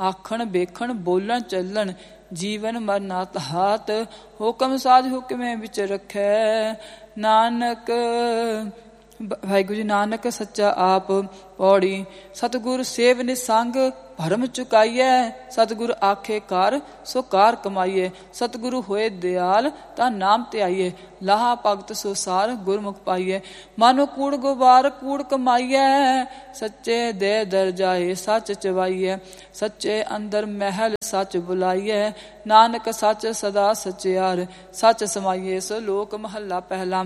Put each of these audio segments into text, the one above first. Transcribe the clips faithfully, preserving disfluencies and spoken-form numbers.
ਆਖਣ ਵੇਖਣ ਬੋਲਣ ਚੱਲਣ ਜੀਵਨ ਮਰਨਾਤ ਹਾਤ ਹੁਕਮ ਸਾਧ ਹੁਕਮੇ ਵਿੱਚ ਰੱਖੈ ਨਾਨਕ। ਵਾਹਿਗੁਰੂ ਜੀ। ਨਾਨਕ ਸੱਚਾ ਆਪ ਪੌੜੀ ਸਤਿਗੁਰ ਸੇਵ ਨਿਸੰਗ ਭਰਮ ਚੁਕਾਈਐ ਸਤਿਗੁਰ ਆਖੇ ਕਰ ਸੋ ਕਾਰ ਕਮਾਈਐ ਸਤਿਗੁਰੂ ਹੋਏ ਦਿਆਲ ਤਾਂ ਨਾਮ ਧਿਆਈਐ ਲਾਹਾ ਭਗਤ ਸੋ ਸਾਰ ਗੁਰਮੁਖ ਪਾਈਐ ਮਾਨੋ ਕੂੜ ਗੁਬਾਰ ਕੂੜ ਕਮਾਈਐ ਸੱਚੇ ਦੇ ਦਰ ਜਾਏ ਸੱਚ ਚਵਾਈਐ ਸੱਚੇ ਅੰਦਰ ਮਹਿਲ ਸੱਚ ਬੁਲਾਈਐ ਨਾਨਕ ਸੱਚ ਸਦਾ ਸਚਿਆਰ ਸੱਚ ਸਮਾਈਐ। ਸੋ ਲੋਕ ਮਹੱਲਾ ਪਹਿਲਾ।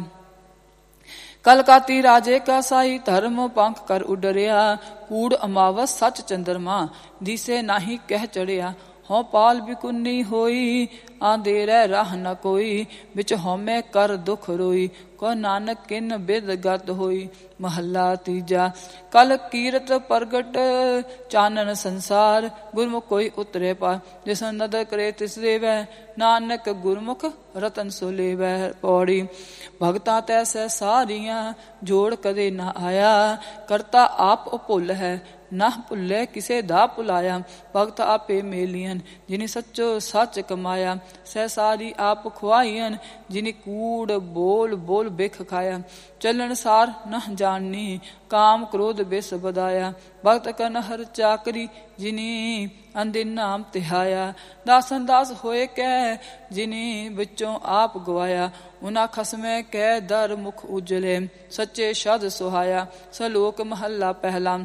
ਕਲਕਾਤੀ ਰਾਜੇ ਕਾ ਸਾਈ ਧਰਮ ਪੰਖ ਕਰ ਉਡਰਿਆ ਕੂੜ ਅਮਾਵਸ ਸੱਚ ਚੰਦਰਮਾ ਦਿਸੇ ਨਾਹੀ ਕਹਿ ਚੜਿਆ ਹਉ ਪਾਲ ਬਿਕੁੰਨੀ ਹੋਈ ਆਂਧੇਰੇ ਰਾਹ ਨ ਕੋਈ ਵਿੱਚ ਹਉਮੈ ਕਰ ਦੁਖ ਰੋਈ ਕੋ ਨਾਨਕ ਕਿਨ ਬਿਦ ਗਤ ਹੋਈ। ਮਹੱਲਾ ਤੀਜਾ। ਕਲ ਕੀਰਤ ਪ੍ਰਗਟ ਚਾਨਣ ਸੰਸਾਰ ਗੁਰਮੁਖ ਕੋਈ ਉਤਰੇ ਪਾ ਜਿਸ ਨਦਰ ਕਰੇ ਤਿਸ ਦੇਵੈ ਨਾਨਕ ਗੁਰਮੁਖ ਰਤਨ ਸੋ ਲੇਵੈ। ਪੌੜੀ ਭਗਤਾਂ ਤੈਸੈ ਸਾਰੀਆਂ ਜੋੜ ਕਦੇ ਨਾ ਆਇਆ ਕਰਤਾ ਆਪ ਉਹ ਭੁੱਲ ਹੈ ਨਾ ਭੁੱਲੇ ਕਿਸੇ ਦਾ ਭੁਲਾਇਆ ਭਗਤ ਆਪੇ ਮੇਲੀਅਨ ਜਿਨੀ ਸੱਚੋ ਸੱਚ ਕਮਾਇਆ ਸਹਿ ਸਾਰੀ ਆਪ ਖੁਆਈਅਨ ਜਿਨੀ ਕੂੜ ਬੋਲ ਬੋਲ ਬਿਖ ਖਾਇਆ ਚੱਲਣ ਸਾਰ ਨਾ ਜਾਣੀ ਕਾਮ ਕ੍ਰੋਧ ਬਿਸ ਬਦਾਇਆ ਭਗਤ ਕਨ ਹਰ ਚਾਕਰੀ ਜਿਨੀ ਅੰਦਿਨ ਨਾਮ ਤਿਹਾਇਆ ਦਾਸਨ ਦਾਸ ਹੋਏ ਕਹਿ ਜਿਨੀ ਵਿੱਚੋਂ ਆਪ ਗਵਾਇਆ ਉਨਾ ਖਸਮੇ ਕਹਿ ਦਰ ਮੁਖ ਉਜਲੇ ਸੱਚੇ ਸ਼ਬਦ ਸੁਹਾਇਆ। ਸਲੋਕ ਮਹੱਲਾ ਪਹਿਲਾ।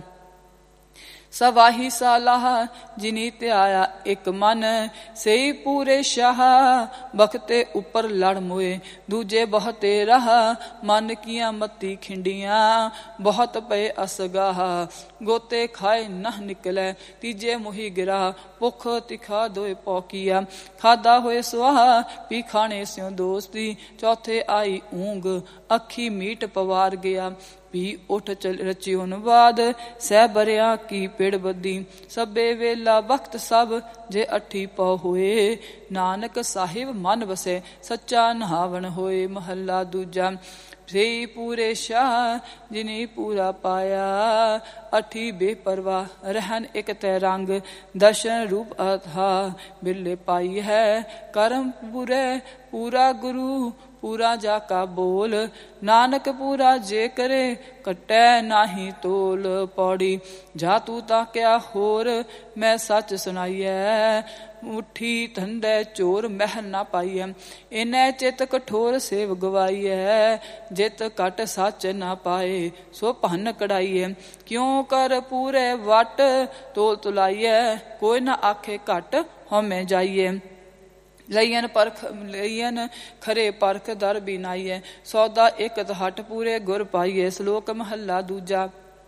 ਸਵਾਹੀ ਸਾਲਾਹ ਜਿਨੀ ਧਿਆਇਆ ਇੱਕ ਮਨ ਸਈ ਪੂਰੇ ਸ਼ਾਹ ਬਖਤੇ ਉੱਪਰ ਲੜ ਮੋਏ ਦੂਜੇ ਬਹੁਤੇ ਰਹ ਮਨ ਕੀਆਂ ਮਤੀ ਖਿੰਡੀਆਂ ਬਹੁਤ ਪਏ ਅਸਗਾਹ ਗੋਤੇ ਖਾਏ ਨਹ ਨਿਕਲੇ ਤੀਜੇ ਮੁਹੀ ਗਿਰਾ ਭੁੱਖ ਤਿਖਾ ਦੋਏ ਪੌਕੀਆ ਖਾਦਾ ਹੋਏ ਸੁਆਹ ਪੀ ਖਾਣੇ ਸਿਉ ਦੋਸਤੀ ਚੌਥੇ ਆਈ ਊਂਗ ਅੱਖੀ ਮੀਟ ਪਵਾਰ ਗਿਆ ਵੀ ਉੱਠ ਚਲ ਰਚਿਉਨ ਬਾਦ ਸਹਿ ਬਰਿਆ ਕੀ ਪਿੜ ਬੱਦੀ ਸਭੇ ਵੇਲਾ ਵਕਤ ਸਭ ਜੇ ਅੱਠੀ ਪਉ ਹੋਏ ਨਾਨਕ ਸਾਹਿਬ ਮਨ ਵਸੇ ਸੱਚਾ ਨਹਾਵਣ ਹੋਏ। ਮਹੱਲਾ ਦੂਜਾ। ਸਈ ਪੂਰੇ ਸ਼ਾਹ ਜਿਨੀ ਪੂਰਾ ਪਾਇਆ ਅਠੀ ਬੇਪਰਵਾਹ ਰਹਿਨ ਇਕ ਤੈ ਰੰਗ ਦਰਸ਼ਨ ਰੂਪ ਅਥਾ ਬਿਰਲੇ ਪਾਈ ਹੈ ਕਰਮ ਪੂਰੇ ਪੂਰਾ ਗੁਰੂ ਪੂਰਾ ਜਾ ਕਾ ਬੋਲ ਨਾਨਕ ਪੂਰਾ ਜੇ ਕਰੇ ਕੱਟੈ ਨਾਹੀ ਤੋਲ। ਪੌੜੀ ਜਾ ਤੂੰ ਤਾਂ ਕਿਆ ਹੋਰ ਮੈਂ ਸੱਚ ਸੁਣਾਈਐ ਮੁੱਠੀ ਧੰਦੇ ਚੋਰ ਮਹਿਲ ਨਾ ਪਾਈਐ ਇਨੈ ਚਿਤ ਕਠੋਰ ਸੇਵ ਗਵਾਈਐ ਜਿਤ ਘਟ ਸੱਚ ਨਾ ਪਾਏ ਸੋ ਭੰਨ ਕਢਾਈਐ ਕਿਉ ਕਰ ਪੂਰੇ ਵਟ ਤੋਲ ਤੁਲਾਈਐ ਕੋਈ ਨਾ ਆਖੇ ਘਟ ਹਉਮੈ ਜਾਈਐ ਲਈਨ ਪਰਖ ਲਈਨ ਖਰੇ ਪਰਖ ਦਰ ਬਿਨਾਈਐ ਸੌਦਾ ਇੱਕ ਹਟ ਪੂਰੇ ਗੁਰ ਪਾਈਐ। ਸਲੋਕ ਮਹੱਲਾ ਦੂਜਾ।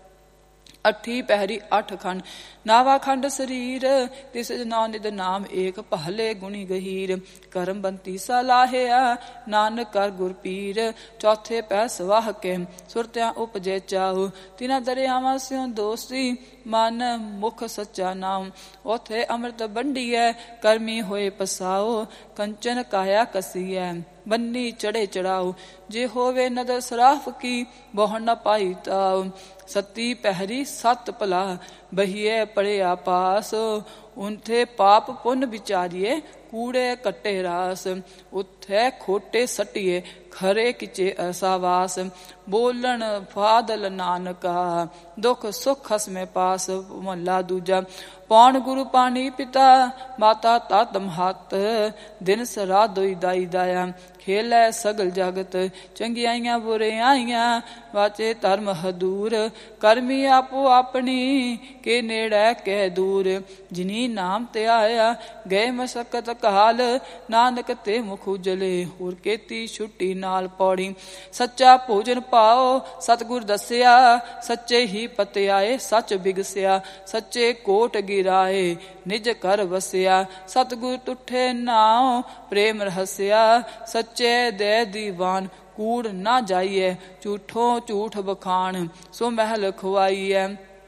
ਅੱਠੀ ਪਹਿਰੀ ਅੱਠ ਖੰਡ ਨਾਵਾ ਖੰਡ ਸਰੀਰ ਤਿਸ ਜਨਾ ਨਿਦ ਨਾਮ ਏਕ ਪਹਲੇ ਗੁਣੀ ਗਹੀਰ ਕਰਮ ਬੰਤੀ ਸਲਾਹਿਆ ਨਾਨਕ ਕਰ ਗੁਰ ਪੀਰ ਚੌਥੇ ਪੈ ਸਵਾਹ ਕੇ ਸੁਰਤਿਆਂ ਉਪਜੇ ਚਾਉ ਤਿਨਾ ਦਰਿਆਵਾਂ ਸਿਉ ਦੋਸਤੀ ਮਨ ਮੁਖ ਸੱਚਾ ਨਾਮ ਉਥੇ ਅੰਮ੍ਰਿਤ ਬੰਡੀਐ ਕਰਮੀ ਹੋਏ ਪਸਾਓ ਕੰਚਨ ਕਾਇਆ ਕਸੀਐ ਬੰਨੀ ਚੜੇ ਚੜਾਓ ਜੇ ਹੋਵੇ ਨਦਰ ਸਰਾਫ ਕੀ ਬਹੁ ਨ ਪਾਈ ਤਾਉ ਸਤੀ ਪਹਿਰੀ ਸਤ ਭਲਾ ਬਹੀਏ ਪੜਿਆ ਪਾਸ ਉਨਥੇ ਪਾਪ ਪੁੰਨ ਵਿਚਾਰੀਏ ਕੂੜੇ ਕੱਟੇ ਰਾਸ ਉਥੇ ਖੋਟੇ ਸਟੀਏ ਖਰੇ ਕਿਚੇ ਅਸਾਵਾਸ ਬੋਲਣ ਫਾਦਲ ਨਾਨਕਾ ਦੁਖ ਸੁਖ ਹਸਮੇ ਪਾਸ। ਮਹੱਲਾ ਦੂਜਾ। ਪੌਣ ਗੁਰੂ ਪਾਣੀ ਪਿਤਾ ਮਾਤਾ ਤਤ ਮਹਤ ਦਿਨ ਸਰਾ ਦੋਈ ਦਾਈ ਦਾਇਆ ਖੇਲੇ ਸਗਲ ਜਗਤ ਚੰਗਿਆਈਆਂ ਬੁਰਿਆਈਆਂ ਵਾਚੇ ਧਰਮ ਹਦੂਰ ਕਰਮੀ ਆਪੋ ਆਪਣੀ ਕੇ ਨੇੜੇ ਕਹਿ ਦੂਰ ਜਿਨੀ ਨਾਮ ਤੇ ਆਇਆ ਗਏ ਮਸਕਤ ਕਾਲ ਨਾਨਕ ਤੇ ਮੁਖ ਉਜਲੇ ਹੋਰ ਕੀਤੀ ਛੁੱਟੀ ਨਾਲ। ਪੌੜੀ ਸੱਚਾ ਭੋਜਨ ਪਾਓ ਸਤਿਗੁਰ ਦੱਸਿਆ ਸੱਚੇ ਹੀ ਪਤਿਆਏ ਸੱਚ ਬਿਗਸਿਆ ਸੱਚੇ ਕੋਟ ਗਿਰਾਏ ਨਿਜ ਘਰ ਵਸਿਆ ਸਤਿਗੁਰ ਤੁਠੇ ਨਾਉ ਪ੍ਰੇਮ ਰਹਸਿਆ ਸੱਚੇ ਦੇ ਦੀਵਾਨ ਕੂੜ ਨਾ ਜਾਈਏ ਝੂਠੋ ਝੂਠ ਬਖਾਣ ਸੋ ਮਹਿਲ ਖੁਆਈਐ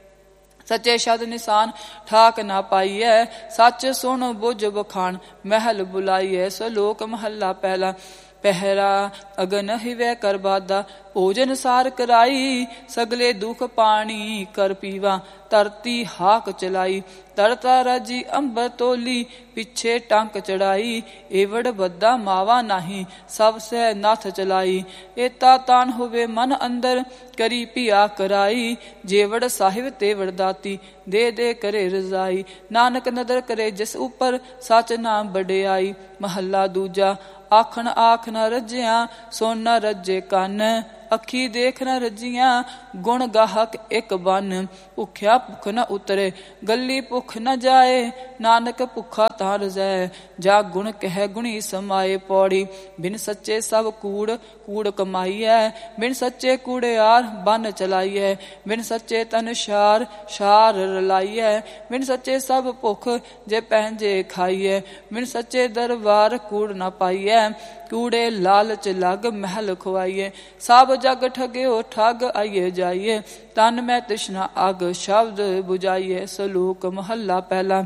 ਸੱਚੇ ਸ਼ਬਦ ਨਿਸ਼ਾਨ ਠਾਕ ਨਾ ਪਾਈਐ ਸੱਚ ਸੁਣ ਬੁਝ ਬਖਾਣ ਮਹਿਲ ਬੁਲਾਈਐ। ਸਲੋਕ ਮਹੱਲਾ ਪਹਿਲਾ। ਪਹਿਰਾ ਅਗਨ ਹਿਵੈ ਕਰ ਬਾਦਾ ਭੋਜਨ ਸਾਰ ਕਰਾਈ ਸਗਲੇ ਦੁਖ ਪਾਣੀ ਕਰ ਪੀਵਾ ਧਰਤੀ ਹਾਕ ਚਲਾਈ ਤਰਤਾ ਰਾਜੀ ਅੰਬਰ ਤੋਲੀ ਪਿੱਛੇ ਟੰਕ ਚੜਾਈ ਏਵੜ ਬੱਦਾ ਮਾਵਾ ਨਹੀਂ ਸਭ ਸਹਿ ਨਥ ਚਲਾਈ ਏਤਾ ਤਾਨ ਹੋਵੇ ਮਨ ਅੰਦਰ ਕਰੀ ਪਿਆ ਕਰਾਈ ਜੇਵੜ ਸਾਹਿਬ ਤੇਵੜ ਦਾਤੀ ਦੇ ਦੇ ਕਰੇ ਰਜ਼ਾਈ ਨਾਨਕ ਨਦਰ ਕਰੇ ਜਿਸ ਉਪਰ ਸਚ ਨਾਮ ਵਡਿਆਈ ਮਹੱਲਾ ਦੂਜਾ ਆਖਣ ਆਖ ਨ ਰੱਜਿਆ ਸੋਨ ਨ ਰੱਜੇ ਕੰਨ ਅੱਖੀ ਦੇਖ ਨ ਰੱਜੀਆਂ ਗੁਣ ਗਾਹਕ ਇੱਕ ਬਨ ਭੁੱਖਿਆ ਭੁੱਖ ਨ ਉਤਰੇ ਗੱਲੀ ਭੁੱਖ ਨ ਜਾਏ ਨਾਨਕ ਭੁੱਖਾ ਤਾਂ ਰਜੈ ਜਾ ਗੁਣ ਕਹਿ ਗੁਣੀ ਸਮਾਏ ਪੌੜੀ ਬਿਨ ਸੱਚੇ ਸਭ ਕੂੜ ਕੂੜ ਕਮਾਈਐ ਬਿਨ ਸੱਚੇ ਕੂੜਿਆਰ ਬਨ ਚਲਾਈਐ ਬਿਨ ਸੱਚੇ ਤਨ ਸ਼ਾਰ ਸ਼ਾਰ ਰਲਾਈਐ ਬਿਨ ਸੱਚੇ ਸਭ ਭੁੱਖ ਜੇ ਪਹਿੰਜੇ ਖਾਈਐ ਬਿਨ ਸੱਚੇ ਦਰਬਾਰ ਕੂੜ ਨ ਪਾਈਐ ਕੂੜੇ ਲਾਲਚ ਲਗ ਮਹਿਲ ਖਵਾਈਏ ਸਭ ਜਗ ਠਗਿਓ ਠਗ ਆਈਏ ਜਾਈਏ ਤਨ ਮੈਂ ਤ੍ਰਿਸ਼ਨਾ ਅਗ ਸ਼ਬਦ 부ਝਾਈਏ ਸਲੋਕ ਮਹੱਲਾ ਪਹਿਲਾ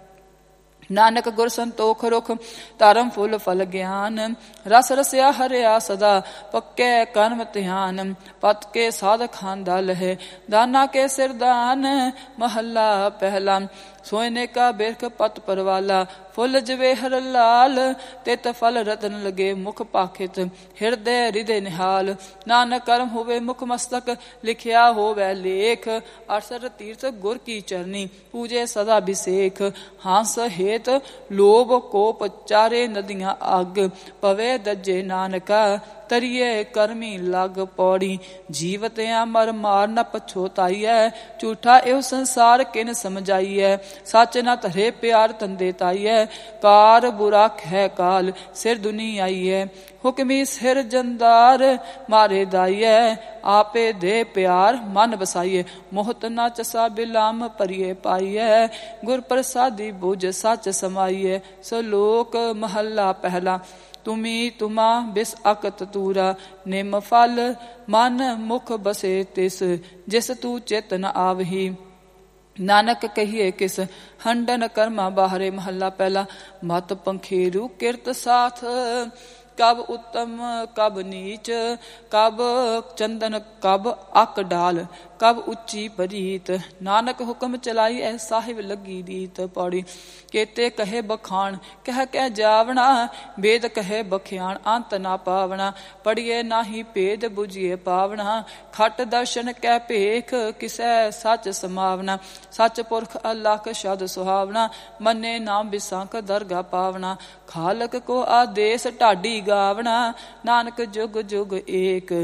ਨਾਨਕ ਗੁਰ ਸੰਤੋਖ ਰੁਖ ਧਰਮ ਫੁੱਲ ਫਲ ਗਿਆਨ ਰਸ ਰਸਿਆ ਹਰਿਆ ਸਦਾ ਪੱਕੇ ਕਰਮ ਧਿਆਨ ਪਤ ਕੇ ਸਾਧ ਖਾਂਦਾ ਲਹੇ ਦਾਨਾ ਕੇ ਸਿਰਦਾਨ ਮਹੱਲਾ ਪਹਿਲਾ ਸੋਇਨੇ ਕਾ ਬਿਰਖ ਪਤ ਪਰਵਾਲਾ ਫੁੱਲ ਜਵੇ ਹਰ ਲਾਲ ਤਿਤ ਫਲ ਰਤਨ ਲਗੇ ਮੁਖ ਪਾਖਿਤ ਹਿਰਦੇ ਹਿਰਦੇ ਨਿਹਾਲ ਨਾਨਕ ਕਰਮ ਹੋਵੇ ਮੁਖ ਮਸਤਕ ਲਿਖਿਆ ਹੋਵੇ ਲੇਖ ਅਰਸਰ ਤੀਰਥ ਗੁਰ ਕੀ ਚਰਨੀ ਪੂਜੇ ਸਦਾ ਬਿਸੇਖ ਹਾਂਸ ਹੇਤ ਲੋਭ ਕੋਪ ਚਾਰੇ ਨਦੀਆਂ ਅਗ ਪਵੇ ਦਜੇ ਨਾਨਕਾ ਤਰੀਏ ਕਰਮੀ ਲਗ ਪੌੜੀ ਜੀਵਤ ਅਮਰ ਮਾਰ ਨ ਪਛੋਤਾਈਐ ਝੂਠਾ ਇਹੋ ਸੰਸਾਰ ਕਿਨ ਸਮਝਾਈਐ ਸੱਚ ਨ ਧਰੇ ਪਿਆਰ ਤੰਦੇ ਤਾਈਐ ਕਾਰ ਬੁਰਾ ਖੈ ਕਾਲ ਸਿਰ ਦੁਨੀ ਆਈਐ ਹੁਕਮੀ ਸਿਰ ਜੰਦਾਰ ਮਾਰੇ ਦਾਈਐ ਆਪੇ ਦੇ ਪਿਆਰ ਮਨ ਬਸਾਈਐ ਮੋਹਤ ਨ ਚਸਾ ਬਿਲਾਮ ਪਰਿਏ ਪਾਈਐ ਗੁਰ ਪ੍ਰਸਾਦੀ ਬੁਝ ਸੱਚ ਸਮਾਈਐ ਸਲੋਕ ਮਹੱਲਾ ਪਹਿਲਾ ਤੁਮੀ ਤੁਮਾ ਬਿਸ ਅਕਤ ਤੂਰਾ ਨਿਮ ਫਲ ਮਨ ਮੁਖ ਬਸੇ ਤਿਸ ਜਿਸ ਤੂੰ ਚਿਤ ਨ ਆਵਹੀ ਨਾਨਕ ਕਹੀਏ ਕਿਸ ਹੰਡਨ ਕਰਮਾ ਬਾਹਰੇ ਮਹੱਲਾ ਪਹਿਲਾ ਮਤ ਪੰਖੇਰੂ ਕਿਰਤ ਸਾਥ ਕਬ ਉੱਤਮ ਕਬ ਨੀਚ ਕਬ ਚੰਦਨ ਕਬ ਅਕ ਡਾਲ ਕਬ ਉੱਚੀ ਪਰੀਤ ਨਾਨਕ ਹੁਕਮ ਚਲਾਈ ਐ ਸਾਹਿਬ ਲੱਗੀ ਰੀਤ ਪੌੜੀ ਕੇਤੇ ਕਹੇ ਬਖਾਣ ਕਹਿ ਕਹਿ ਜਾਵਣਾ ਵੇਦ ਕਹੇ ਬਖਿਆਣ ਅੰਤ ਨਾ ਪਾਵਣਾ ਪੜੀਏ ਨਾਹੀ ਭੇਦ ਬੁਝੀਏ ਪਾਵਣਾ ਖਟ ਦਰਸ਼ਨ ਕਹਿ ਭੇਖ ਕਿਸੈ ਸੱਚ ਸਮਾਵਣਾ ਸੱਚ ਪੁਰਖ ਅਲਖ ਸ਼ਬਦ ਸੁਹਾਵਣਾ ਮੰਨੇ ਨਾਮ ਬਿਸਾਂਖ ਦਰਗਾ ਪਾਵਣਾ ਖਾਲਕ ਕੋ ਆਦੇਸ ਢਾਡੀ ਗਾਵਣਾ ਨਾਨਕ ਜੁਗ ਜੁਗ ਏਕ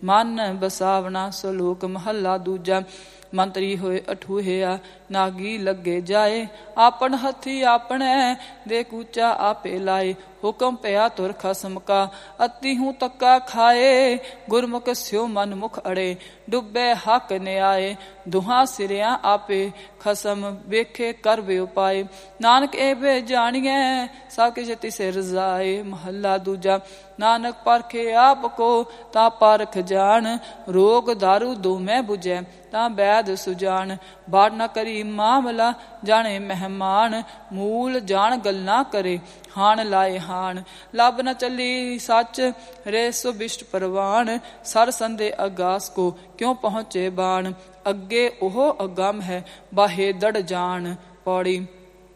ਮਨ ਬਸਾਵਣਾ ਸਲੋਕ ਮਹੱਲਾ ਦੂਜਾ ਮੰਤਰੀ ਹੋਏ ਅਠੂਹਿਆ ਨਾਗੀ ਲੱਗੇ ਜਾਏ ਆਪਨ ਹੱਥੀ ਆਪਣੇ ਦੇ ਕੂਚਾ ਆਪੇ ਲਾਏ ਹੁਕਮ ਪਿਆ ਤੁਰ ਖਸਮ ਕਾ ਅਤੀ ਹੂੰ ਤੱਕਾ ਖਾਏ ਗੁਰਮੁਖ ਸਿਓ ਮਨ ਮੁਖ ਅੜੇ ਡੁੱਬੇ ਹੱਕ ਨਿਆਏ ਦੁਹਾਂ ਸਿਰਿਆਂ ਆਪੇ ਖਸਮ ਵੇਖੇ ਕਰਵੇ ਉਪਾਏ ਨਾਨਕ ਇਹ ਵੇ ਜਾਣੀਐ ਸਭ ਕਿਛ ਤਿਸੇ ਰਜ਼ਾਏ ਮਹੱਲਾ ਦੂਜਾ ਨਾਨਕ ਪਰਖੇ ਆਪ ਕੋ ਤਾਂ ਪਰਖ ਜਾਣ ਰੋਗ ਦਾਰੂ ਦੋ ਮੈਂ ਬੁਝੈ ਤਾਂ ਬੈਦ ਸੁਜਾਨ ਬਾੜ ਨਾ ਕਰੀ ਮਾਮਲਾ ਜਾਣੇ ਮਹਿਮਾਨ ਮੂਲ ਜਾਣ ਗੱਲਾਂ ਕਰੇ ਹਾਣ ਲਾਏ ਹਾਣ ਲੱਭ ਨ ਚੱਲੀ ਸੱਚ ਰੇ ਸੁਬਿਸ਼ਟ ਪਰਵਾਨ ਸਰ ਸੰਦੇ ਅਗਾਸ ਕੋ ਕਿਉਂ ਪਹੁੰਚੇ ਬਾਣ ਅੱਗੇ ਉਹ ਅਗੰਮ ਹੈ ਬਾਹੇ ਦੜ ਜਾਣ ਪੌੜੀ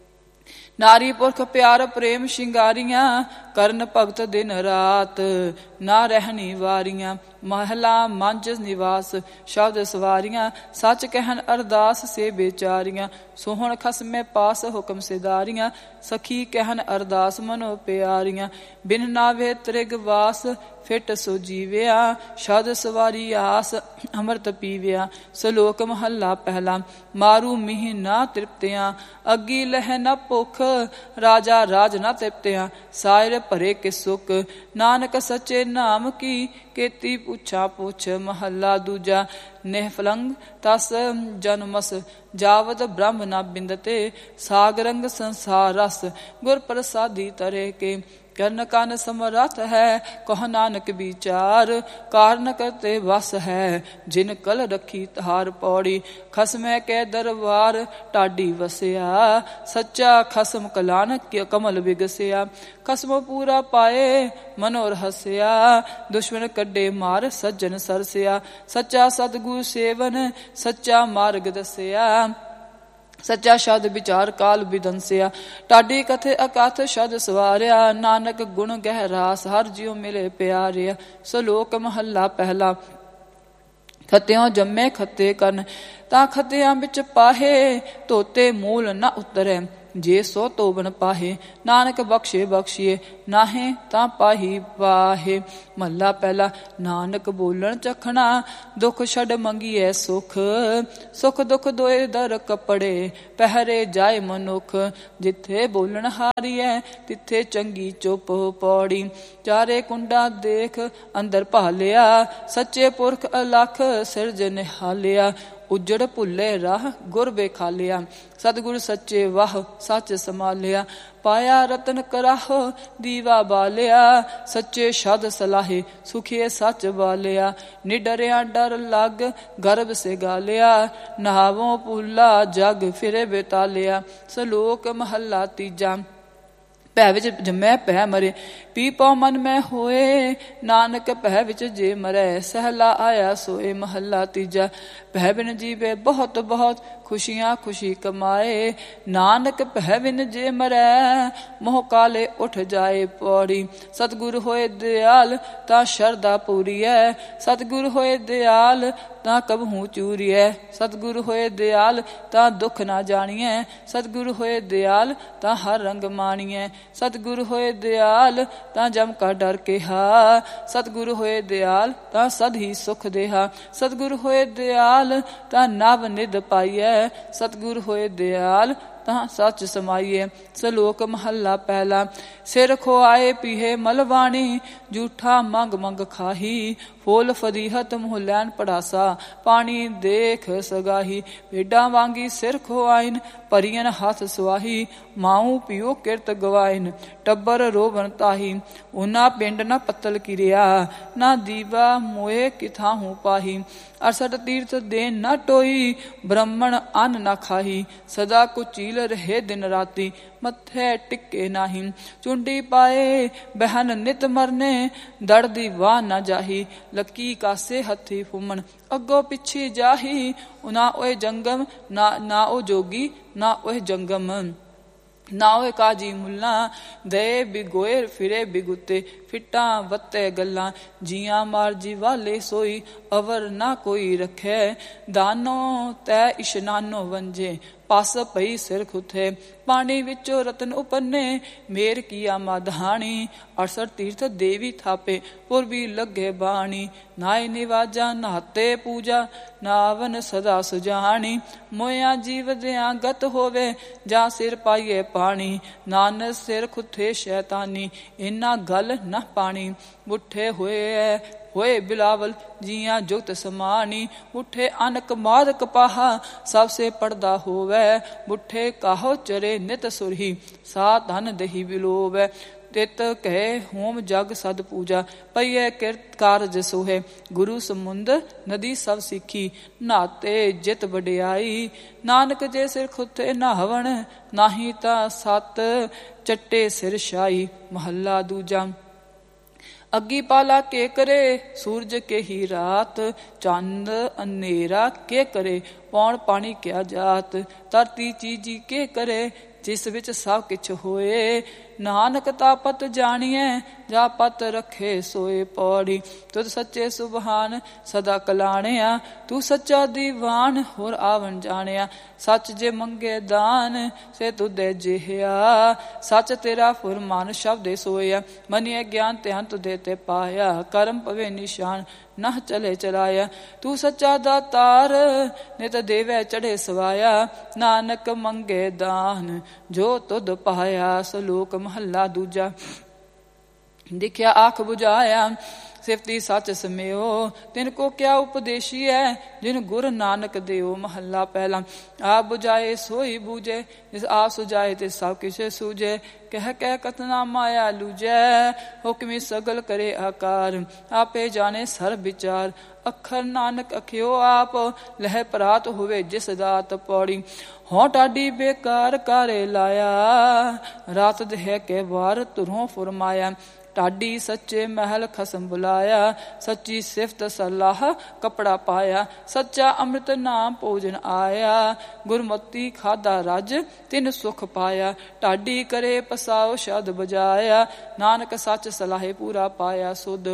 ਨਾਰੀ ਪੁਰਖ ਪਿਆਰ ਪ੍ਰੇਮ ਸ਼ਿੰਗਾਰੀਆਂ ਕਰਨ ਭਗਤ ਦਿਨ ਰਾਤ ਨਾ ਰਹਿਣੀ ਵਾਰੀਆਂ ਮਹਲਾ ਮੰਜ ਨਿਵਾਸ ਸ਼ਬਦ ਸਵਾਰੀਆਂ ਸੱਚ ਕਹਿਣ ਅਰਦਾਸ ਸੇ ਬੇਚਾਰੀਆਂ ਸੋਹਣ ਖਸਮੇ ਪਾਸ ਹੁਕਮ ਸਿਦਾਰੀਆਂ ਸਖੀ ਕਹਿਣ ਅਰਦਾਸ ਮਨੋ ਪਿਆਰੀਆਂ ਬਿਨ ਨਾਵੇ ਤ੍ਰਿਗ ਵਾਸ ਫਿਟ ਸੋ ਜੀਵਿਆ ਸ਼ਬਦ ਸਵਾਰੀ ਆਸ ਅੰਮ੍ਰਿਤ ਪੀਵਿਆ ਸਲੋਕ ਮਹੱਲਾ ਪਹਿਲਾ ਮਾਰੂ ਮੀਹ ਨਾ ਤ੍ਰਿਪਤਿਆਂ ਅੱਗੀ ਲਹਿ ਨਾ ਭੁੱਖ ਰਾਜਾ ਰਾਜ ਨਾ ਤ੍ਰਿਪਤਿਆਂ ਸਾਇਰ ਭਰੇ ਕੇ ਸੁਖ ਨਾਨਕ ਸੱਚੇ ਨਾਮ ਕੀ ਕੀਤੀ ਪੁੱਛਾ ਪੁੱਛ ਮਹੱਲਾ ਦੂਜਾ ਨਿਹਫਲੰਗ ਤਸ ਜਨਮਸ ਜਾਵਦ ਬ੍ਰਹਮ ਨਾ ਬਿੰਦਤੇ ਸਾਗਰੰਗ ਸੰਸਾਰ ਰਸ ਗੁਰ ਪ੍ਰਸਾਦੀ ਤਰੇ ਕੇ ਕਰਨ ਕਨ ਸਮਰੱਥ ਹੈ, ਕਹ ਨਾਨਕ ਵਿਚਾਰ, ਕਾਰਨ ਕਰਤੇ ਵਸ ਹੈ, ਜਿਨ ਕਲ ਰੱਖੀ ਤਾਰ। ਪੌੜੀ ਖਸਮੈ ਕੈ ਦਰਬਾਰ, ਢਾਡੀ ਵਸਿਆ, ਸੱਚਾ ਖਸਮ ਕਲਾਨ ਕਮਲ ਵਿਗਸਿਆ। ਖਸਮ ਪੂਰਾ ਪਾਏ, ਮਨੋਰ ਹਸਿਆ, ਦੁਸ਼ਮਨ ਕੱਢੇ ਮਾਰ, ਸੱਜਣ ਸਰਸਿਆ। ਸੱਚਾ ਸਤਿਗੁਰ ਸੇਵਨ, ਸੱਚਾ ਮਾਰਗ ਦਸਿਆ, ਸੱਚਾ ਸ਼ਬਦ ਵਿਚਾਰ ਕਾਲ ਬਿਦੰਸਿਆ। ਢਾਡੀ ਕਥੇ ਅਕਥ ਸ਼ਬਦ ਸਵਾਰਿਆ, ਨਾਨਕ ਗੁਣ ਗਹਿ ਰਾਸ, ਹਰ ਜਿਉ ਮਿਲੇ ਪਿਆਰਿਆ। ਸਲੋਕ ਮਹੱਲਾ ਪਹਿਲਾ। ਖੱਤਿਓਂ ਜੰਮੇ ਖੱਤੇ ਕਰਨ, ਤਾਂ ਖੱਤਿਆਂ ਵਿੱਚ ਪਾਹੇ, ਧੋਤੇ ਮੂਲ ਨਾ ਉਤਰੈ, ਜੇ ਸੋ ਧੋਵਨ ਪਾਹੇ। ਨਾਨਕ ਬਖਸ਼ੇ ਬਖਸ਼ੀਏ, ਨਾਹੇ ਤਾਂ ਪਾਹੀ ਪਾਹੇ। ਮਹੱਲਾ ਪਹਿਲਾ। ਨਾਨਕ ਬੋਲਣ ਚਖਣਾ, ਦੁੱਖ ਛੱਡ ਮੰਗੀਐ ਸੁਖ, ਸੁਖ ਦੁੱਖ ਦੋਏ ਦਰ ਕੱਪੜੇ, ਪਹਿਰੇ ਜਾਏ ਮਨੁੱਖ। ਜਿੱਥੇ ਬੋਲਣ ਹਾਰੀਐ, ਤਿੱਥੇ ਚੰਗੀ ਚੁੱਪ। ਪੌੜੀ ਚਾਰੇ ਕੁੰਡਾ ਦੇਖ, ਅੰਦਰ ਭਾਲਿਆ, ਸੱਚੇ ਪੁਰਖ ਅਲਖ, ਸਿਰਜ ਨਿਹਾਲਿਆ। ਉਜੜ ਭੁੱਲੇ ਰਾਹ, ਗੁਰ ਬੇਖਾਲਿਆ, ਸਤਿਗੁਰ ਸੱਚੇ ਵਾਹ, ਸੱਚ ਸੰਭਾਲਿਆ। ਪਾਇਆ ਰਤਨ ਕਰਾਹ, ਦੀਵਾ ਬਾਲਿਆ, ਸੱਚੇ ਸ਼ਬਦ ਸਲਾਹੇ, ਸੁਖੀਏ ਸੱਚ ਬਾਲਿਆ। ਨਿਡਰਿਆ ਡਰ ਲੱਗ, ਗਰਭ ਸੇ ਗਾਲਿਆ, ਨਹਾਵੋਂ ਭੁੱਲਾ ਜਗ ਫਿਰੇ ਬੇਤਾਲਿਆ। ਸਲੋਕ ਮਹੱਲਾ ਤੀਜਾ। ਭੈ ਵਿੱਚ ਜੰਮੈ ਭੈ ਮਰੇ, ਪੀ ਪਉ ਮਨ ਮੈਂ ਹੋਏ, ਨਾਨਕ ਭੈ ਵਿੱਚ ਜੇ ਮਰੈ, ਸਹਿਲਾ ਆਇਆ ਸੋਏ। ਮਹੱਲਾ ਤੀਜਾ। ਭੈ ਬਿਨ ਜੀਵੇ ਬਹੁਤ ਬਹੁਤ, ਖੁਸ਼ੀਆਂ ਖੁਸ਼ੀ ਕਮਾਏ, ਨਾਨਕ ਭੈ ਬਿਨ ਜੇ ਮਰੈ, ਮੋਹ ਕਾਲੇ ਉਠ ਜਾਏ। ਪੌੜੀ ਸਤਿਗੁਰ ਹੋਏ ਦਿਆਲ, ਤਾਂ ਸ਼ਰਧਾ ਪੂਰੀਐ, ਸਤਿਗੁਰ ਹੋਏ ਦਿਆਲ, ਤਾਂ ਕਬਹੂ ਚੂਰੀਐ। ਸਤਿਗੁਰ ਹੋਏ ਦਿਆਲ, ਤਾਂ ਦੁੱਖ ਨਾ ਜਾਣੀਐ, ਸਤਿਗੁਰ ਹੋਏ ਦਿਆਲ, ਤਾਂ ਹਰ ਰੰਗ ਮਾਣੀਐ। ਸਤਿਗੁਰ ਹੋਏ ਦਿਆਲ, ਤਾਂ ਜਮ ਕਾ ਡਰ ਕੇਹਾ, ਸਤਿਗੁਰ ਹੋਏ ਦਿਆਲ, ਤਾਂ ਸਦ ਹੀ ਸੁਖ ਦੇਹਾ। ਸਤਿਗੁਰ ਹੋਏ ਦਿਆਲ, ਤਾਂ ਨਵ ਨਿਧ ਪਾਈਐ, ਸਤਿਗੁਰ ਹੋਏ ਦਿਆਲ, ਤਾਂ ਸੱਚ ਸਮਾਈਏ। ਸਲੋਕ ਮਹੱਲਾ ਪਹਿਲਾ। ਸਿਰ ਖੁਆਏ ਪੀਹੇ ਮਲਵਾਣੀ, ਝੂਠਾ ਮੰਗ ਮੰਗ ਖਾਹੀ, ਫੋਲ ਫਦੀਹਤ ਮੁਹ ਲੈਣ ਪੜਾਸਾ, ਪਾਣੀ ਦੇਖ ਸਗਾਹੀ। ਭੇਡਾਂ ਵਾਂਗੀ ਸਿਰ ਖੁਆਇਨ, ਭਰੀਨ ਹੱਥ ਸੁਆਹੀ, ਮਾਊ ਪਿਓ ਕਿਰਤ ਗਵਾਇਨ, ਟੱਬਰ ਰੋਵਨ ਤਾਹੀ। ਉਨਾ ਪਿੰਡ ਨਾ ਪੱਤਲ ਕਿਰਿਆ, ਨਾ ਦੀਵਾ ਮੋਏ ਕਿਥਾਹੂ ਪਾਹੀ। ਅਰਸਠ ਤੀਰਥ ਦੇਨ ਨਾ ਟੋਈ, ਬ੍ਰਹਮਣ ਅੰਨ ਨਾ ਖਾਹੀ, ਸਦਾ ਕੁਚੀਲ ਰਹੇ ਦਿਨ ਰਾਤੀ, ਮੱਥੇ ਟਿੱਕੇ ਨਾਹੀ। ਚੁੰਡੀ ਪਾਏ ਬਹਿਨ ਨਿਤ ਮਰਨੇ, ਦੜ ਦੀ ਵਾਹ ਨਾ ਜਾਹੀ, ਲੱਕੀ ਕਾਸੇ ਹੱਥੀ ਫੁੰਮਣ, ਅੱਗੋਂ ਪਿੱਛੇ ਜਾਹੀ। ਨਾ ਓਏ ਜੰਗਮ, ਨਾ ਨਾ ਉਹ ਜੋਗੀ, ਨਾ ਓਏ ਜੰਗਮ, ਨਾ ਓਏ ਕਾਜੀ ਮੁੱਲਾ, ਦੇ ਬਿਗੋਏ ਫਿਰੇ ਬਿਗੁੱਤੇ, ਫਿੱਟਾਂ ਵੱਤੇ ਗੱਲਾਂ, ਜੀਆਂ ਮਾਰ ਜੀ ਵਾਲੇ ਸੋਈ, ਅਵਰ ਨਾ ਕੋਈ ਰੱਖੇ। ਦਾਨੋ ਤੈ ਇਸ਼ਨਾਨੋ ਵੰਜੇ, ਪਸ ਪਈ ਸਿਰ ਖੁੱਥੇ, ਪਾਣੀ ਵਿੱਚੋਂ ਰਤਨ ਉਪੰਨੇ, ਮੇਰ ਕੀਆ ਮਾਧਾਣੀ। ਅੜਸਠ ਤੀਰਥ ਦੇਵੀ ਥਾਪੇ, ਪੁਰਬੀ ਲੱਗੇ ਬਾਣੀ, ਨਾਏ ਨਿਵਾਜਾ ਨਹਾਤੇ ਪੂਜਾ, ਨਾਵਨ ਸਦਾ ਸੁਜਾਣੀ। ਮੋਇਆ ਜੀਵ ਦਿਆਂ ਗਤ ਹੋਵੇ, ਜਾਂ ਸਿਰ ਪਾਈਏ ਪਾਣੀ, ਨਾਨਕ ਸਿਰ ਖੁੱਥੇ ਸ਼ੈਤਾਨੀ, ਇਨਾ ਗਲ ਨਾ ਪਾਣੀ। ਬੁੱਠੇ ਹੋਏ ਹੋਏ ਬਿਲਾਵਲ, ਜੀਆਂ ਜੁਗਤ ਸਮਾਨੀ, ਉੱਠੇ ਅਨਕ ਮਾਦ ਕਪਾਹਾ, ਸਭ ਸੇ ਪੜਦਾ ਹੋਵੇ। ਬੁੱਠੇ ਕਾਹੋ ਚਰੇ ਨਿਤ ਸੁਰਹੀ, ਸਾ ਧਨ ਦਹੀ ਬਿਲੋਵੇ। ਤਿਤ ਕਹੇ ਹੋਮ ਜਗ ਸਦ ਪੂਜਾ, ਪਈਏ ਕਿਰਤ ਕਾਰਜ ਸੋਹੇ। ਗੁਰੂ ਸਮੁੰਦ ਨਦੀ ਸਭ ਸਿੱਖੀ, ਨਾਤੇ ਜਿਤ ਵਡਿਆਈ। ਨਾਨਕ ਜੇ ਸਿਰ ਖੁੱਤੇ ਨਹਾਵਣ, ਨਾਹੀ ਤਾਂ ਸਤ ਚੱਟੇ ਸਿਰ ਸ਼ਾਈ। ਮਹੱਲਾ ਦੂਜਾ। ਅੱਗੀ ਪਾਲਾ ਕੇ ਕਰੇ, ਸੂਰਜ ਕੇ ਹੀ ਰਾਤ, ਚੰਦ ਅੰਨੇਰਾ ਕੇ ਕਰੇ, ਪੌਣ ਪਾਣੀ ਕਿਆ ਜਾਤ। ਧਰਤੀ ਚੀਜੀ ਕੇ ਕਰੇ, ਜਿਸ ਵਿੱਚ ਸਭ ਕਿਛ ਹੋਏ। ਨਾਨਕ ਤਾਪਤ ਜਾਣੀਐ, ਜਾ ਪਤ ਰੱਖੇ ਸੋਏ। ਪੌੜੀ ਤੁਧ ਸੱਚੇ ਸੁਭਾਨ, ਸਦਾ ਕਲਾਣਿਆ, ਤੂੰ ਸੱਚਾ ਦੀਵਾਨ, ਹੋਰ ਆਵਣ ਜਾਣਿਆ। ਸੱਚ ਜੇ ਮੰਗੇ ਦਾਨ, ਸੇ ਤੁਧੇ ਜਿਹਿਆ, ਸੱਚ ਤੇਰਾ ਫੁਰਮਾਨ ਸ਼ਬਦੇ ਸੋਇਆ। ਮਨੀਏ ਗਿਆਨ ਧਿਆਨ ਤੁਧੇ ਤੇ ਪਾਇਆ, ਕਰਮ ਪਵੇ ਨਿਸ਼ਾਨ, ਨਾ ਚਲੇ ਚਲਾਇਆ। ਤੂੰ ਸੱਚਾ ਦਾਤਾਰ, ਨਿਤ ਦੇਵੇ ਚੜੇ ਸਵਾਇਆ। ਨਾਨਕ ਮੰਗੇ ਦਾਨ, ਜੋ ਤੁਧ ਪਾਇਆ। ਸਲੋਕ ਮਹੱਲਾ ਦੂਜਾ। दिखया आँख बुझाया सिफती सच समयो तिन को क्या उपदेशी है जिन गुर नानक देओ। महला पहला। आप बुझाए सोई बूझे जिस आप सुझाए तिस सब किसे सूझे। कह कह कतना माया लूझै हुक्मी सगल करे आकार। आपे जाने सर विचार अखर नानक अखियो आप लह परात हुए जिस दात पौड़ी। हों टाडी बेकार कारे लाया रात दह के वार तुरों फुरमाया। टाडी सच्चे महल खसम बुलाया सच्ची सिफत सलाह कपड़ा पाया। सच्चा अमृत नाम भोजन आया गुरमति खादा रज तिन सुख पाया। टाडी करे पसाओ शब्द बजाया नानक सच सलाहे पूरा पाया सुध।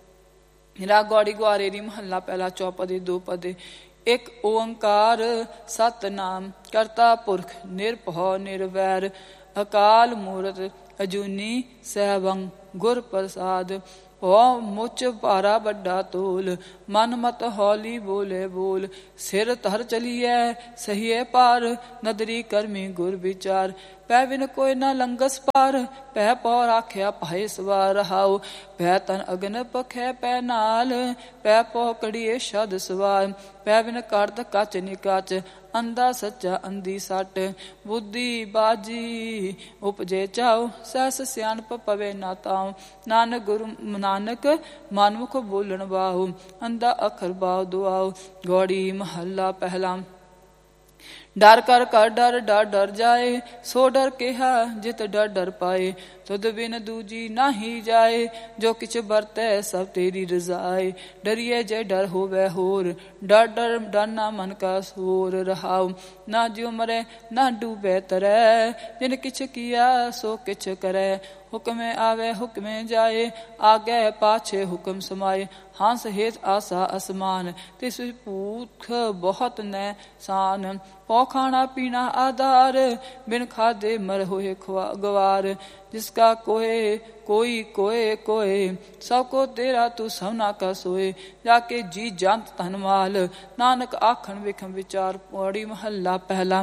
राग गौड़ी ग्वारेरी महला पहला चौपदे दो पदे। एक ओंकार सतनाम करता पुरख निरभौ निर्वैर अकाल मूरत अजूनी सहबंग गुर प्रसाद। हो मुच भारा बड़ा तोल मन मत हौली बोले बोल। सिर धर चलिए सहिए पार नदरी करमी गुर विचार। पै बिन कोई न लंगस पार पै पौर आख्या पाए सवार रहाओ। पै तन अगन पखै पै नाल पै पौ कड़िए शद सवार। पै बिन करत कच निकच अंधा सच्चा अंधी सट। बुद्धि बाजी उपजे चाओ सहस सियाणप पवे ना ताओ। नानक गुरु नानक मनमुख बोलन बाहु अंधा अखर बाव दुआओ। गौड़ी महला पहला। डर कर कर डर डर डर जाए सो डर केहा जित डर डर पाए। तुद बिन दूजी नाही जाए जो किछ बरतै सब तेरी रजाए। डरिए जे डर होवे होर डर डर डरना मन का सोर रहाओ। ना ज्यो मरे ना डूबे तरै जिन किछ किया सो किछ करे। हुक्म आवे हुक्म जाए आगे पाछे हुक्म समाए। हंस हेत आसा असमान तिस भूख बहुत न सान। पौ खाना पीना आधार बिन खादे मर होए गवार। जिसका कोय कोई कोय कोय सबको तेरा तू सबना का सोए। जाके जी जंत धन माल नानक आखन विखम विचार। पौड़ी महला पहला।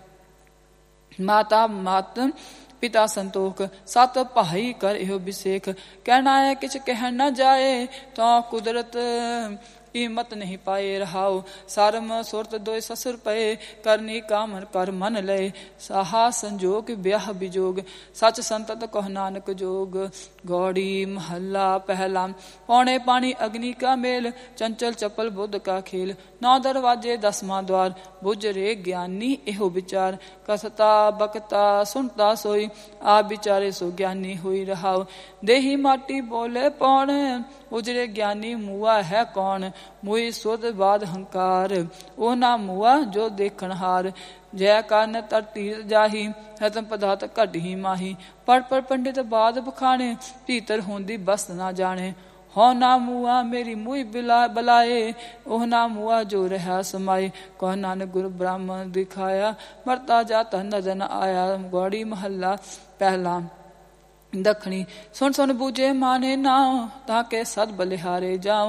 माता मात पिता संतोख सत भाई कर इहो बिसेख। कहना है किछ कह न जाए तो कुदरत कीमत नहीं पाए रहाओ। सारम सुरत दोय ससुर पए करनी कामन कर मन लय। साहा संजोग ब्याह बिजोग सच संतत कह नानक जोग। गौड़ी महला पहला। पौने पानी अग्नि का मेल चंचल चपल बुद्ध का खेल। नौ दरवाजे दसवां द्वार बुझ रे ज्ञानी एहो विचार। कसता बकता सुनता सोई आप विचारे सो ज्ञानी हुई रहाओ। देही माटी बोले पौन उजरे ज्ञानी मुआ है कौन। मुई सुध बाद हंकार ओ ना मुआ जो देखन हार। जय कान तर तीर जाही रतन पदार्थ घट ही माही। पढ़ पढ़ पंडित बाद बखाने भीतर होंदी बस ना जाने। हो ना मुआ मेरी मुई बिला बलाए ओह ना मुआ जो रहा समाए। कह नानक गुरु ब्राह्मण दिखाया मरता जाता नजर न आया। गौड़ी महला पहला। दखनी सुन सुन बूझे माने नाव ताके सद बलिहारे जाओ।